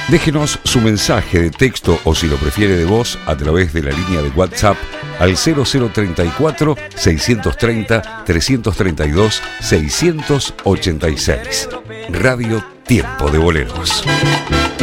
Déjenos su mensaje de texto o, si lo prefiere, de voz a través de la línea de WhatsApp al 0034 630 332 686. Radio Tiempo de Boleros.